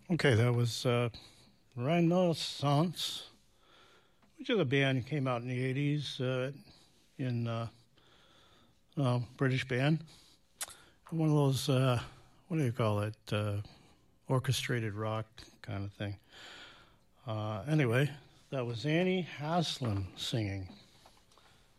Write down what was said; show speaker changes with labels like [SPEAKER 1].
[SPEAKER 1] Okay, that was Renaissance, which is a band that came out in the 80s in British band. One of those, what do you call it, orchestrated rock kind of thing. Anyway, that was Annie Haslam singing.